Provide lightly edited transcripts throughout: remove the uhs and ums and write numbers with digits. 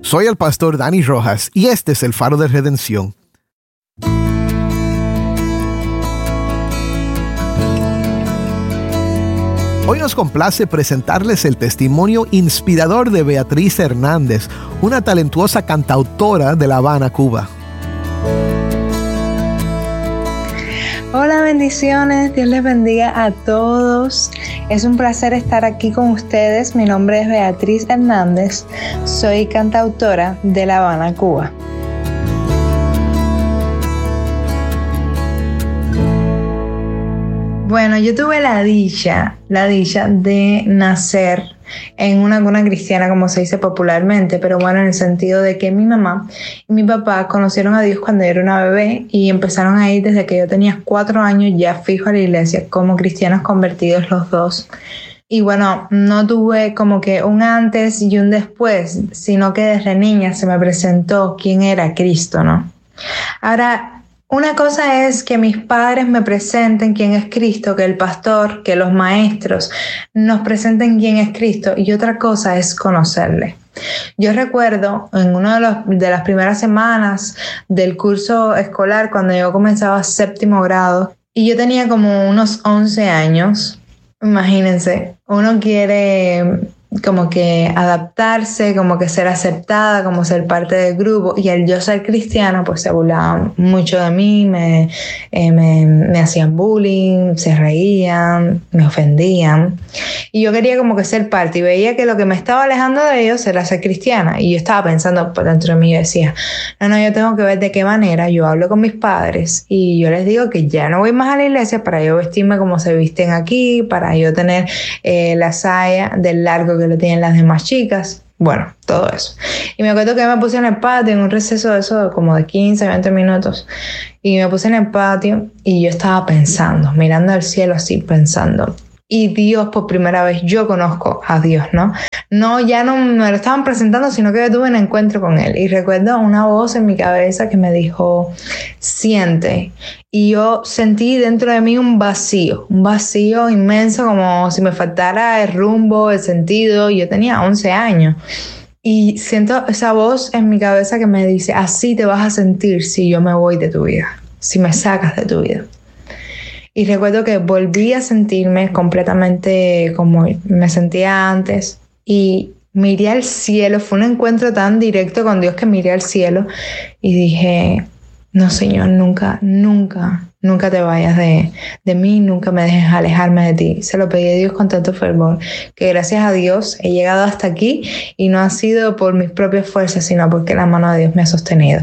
Soy el pastor Dani Rojas y este es el Faro de Redención. Hoy nos complace presentarles el testimonio inspirador de Beatriz Hernández, una talentuosa cantautora de La Habana, Cuba. Hola, bendiciones, Dios les bendiga a todos. Es un placer estar aquí con ustedes. Mi nombre es Beatriz Hernández, soy cantautora de La Habana, Cuba. Bueno, yo tuve la dicha de nacer en una cuna cristiana, como se dice popularmente, pero bueno, en el sentido de que mi mamá y mi papá conocieron a Dios cuando yo era una bebé y empezaron a ir desde que yo tenía 4 años ya fijo a la iglesia, como cristianos convertidos los dos. Y bueno, no tuve como que un antes y un después, sino que desde niña se me presentó quién era Cristo, ¿no? Ahora, una cosa es que mis padres me presenten quién es Cristo, que el pastor, que los maestros nos presenten quién es Cristo, y otra cosa es conocerle. Yo recuerdo en una de las primeras semanas del curso escolar, cuando yo comenzaba 7º grado, y yo tenía como unos 11 años. Imagínense, uno quiere como que adaptarse, como que ser aceptada, como ser parte del grupo, y al yo ser cristiana pues se burlaban mucho de mí, me hacían bullying, se reían, me ofendían, y yo quería como que ser parte, y veía que lo que me estaba alejando de ellos era ser cristiana, y yo estaba pensando por dentro de mí, yo decía, no, yo tengo que ver de qué manera yo hablo con mis padres, y yo les digo que ya no voy más a la iglesia para yo vestirme como se visten aquí, para yo tener la saya del largo que lo tienen las demás chicas, bueno, todo eso. Y me acuerdo que me puse en el patio, en un receso de eso como de 15, 20 minutos, y me puse en el patio y yo estaba pensando, mirando al cielo así, pensando, y Dios, por primera vez yo conozco a Dios, ¿no? No, ya no me lo estaban presentando, sino que yo tuve un encuentro con Él. Y recuerdo una voz en mi cabeza que me dijo, siente. Y yo sentí dentro de mí un vacío inmenso, como si me faltara el rumbo, el sentido. Yo tenía 11 años. Y siento esa voz en mi cabeza que me dice, así te vas a sentir si yo me voy de tu vida, si me sacas de tu vida. Y recuerdo que volví a sentirme completamente como me sentía antes y miré al cielo. Fue un encuentro tan directo con Dios que miré al cielo y dije, no, Señor, nunca te vayas de mí, nunca me dejes alejarme de ti. Se lo pedí a Dios con tanto fervor, que gracias a Dios he llegado hasta aquí y no ha sido por mis propias fuerzas, sino porque la mano de Dios me ha sostenido.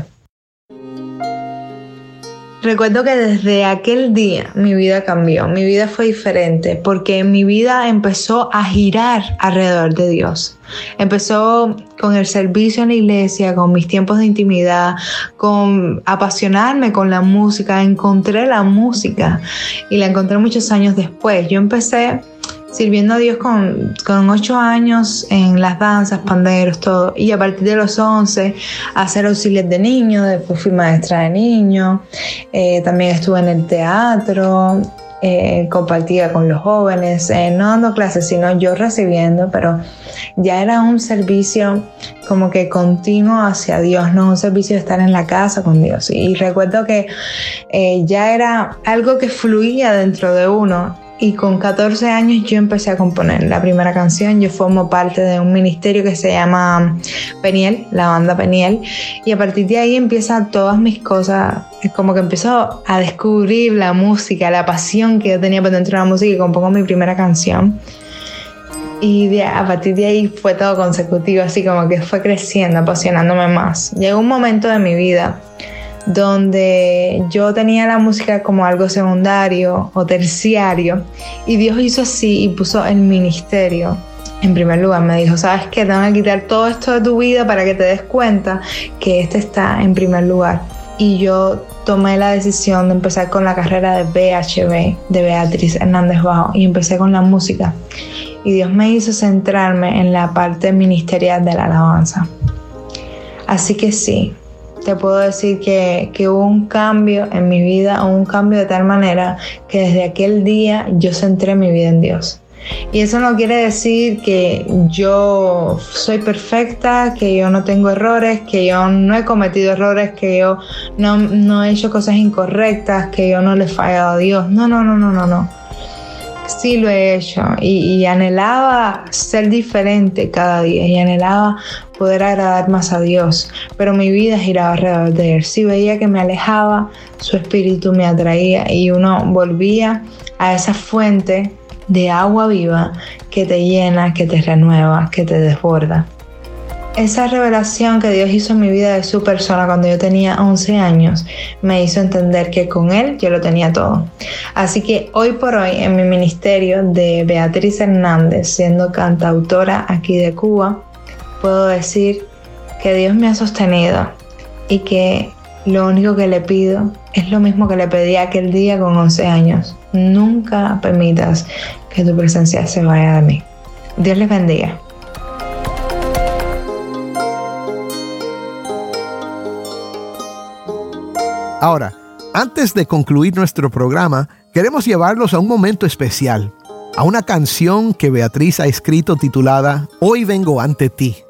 Recuerdo que desde aquel día mi vida cambió, mi vida fue diferente porque mi vida empezó a girar alrededor de Dios. Empezó con el servicio en la iglesia, con mis tiempos de intimidad, con apasionarme con la música. Encontré la música y la encontré muchos años después. Yo empecé sirviendo a Dios con 8 años en las danzas, panderos, todo. Y a partir de los 11, a hacer auxiliar de niños, después fui maestra de niños. También estuve en el teatro, compartía con los jóvenes, no dando clases, sino yo recibiendo, pero ya era un servicio como que continuo hacia Dios, no un servicio de estar en la casa con Dios. Y recuerdo que ya era algo que fluía dentro de uno. Y con 14 años yo empecé a componer la primera canción. Yo formo parte de un ministerio que se llama Peniel, la banda Peniel. Y a partir de ahí empiezan todas mis cosas. Es como que empiezo a descubrir la música, la pasión que yo tenía por dentro de la música y compongo mi primera canción. Y a partir de ahí fue todo consecutivo, así como que fue creciendo, apasionándome más. Llegó un momento de mi vida donde yo tenía la música como algo secundario o terciario y Dios hizo así y puso el ministerio en primer lugar. Me dijo, ¿sabes qué? Tengo que quitar todo esto de tu vida para que te des cuenta que este está en primer lugar. Y yo tomé la decisión de empezar con la carrera de BHB, de Beatriz Hernández Bajo, y empecé con la música. Y Dios me hizo centrarme en la parte ministerial de la alabanza. Así que sí, te puedo decir que hubo un cambio en mi vida, un cambio de tal manera que desde aquel día yo centré mi vida en Dios. Y eso no quiere decir que yo soy perfecta, que yo no tengo errores, que yo no he cometido errores, que yo no he hecho cosas incorrectas, que yo no le he fallado a Dios. No. Sí lo he hecho y anhelaba ser diferente cada día y anhelaba poder agradar más a Dios, pero mi vida giraba alrededor de Él. Si veía que me alejaba, su espíritu me atraía y uno volvía a esa fuente de agua viva que te llena, que te renueva, que te desborda. Esa revelación que Dios hizo en mi vida de su persona cuando yo tenía 11 años me hizo entender que con Él yo lo tenía todo. Así que hoy por hoy en mi ministerio de Beatriz Hernández, siendo cantautora aquí de Cuba, puedo decir que Dios me ha sostenido y que lo único que le pido es lo mismo que le pedí aquel día con 11 años. Nunca permitas que tu presencia se vaya de mí. Dios les bendiga. Ahora, antes de concluir nuestro programa, queremos llevarlos a un momento especial, a una canción que Beatriz ha escrito titulada Hoy vengo ante ti.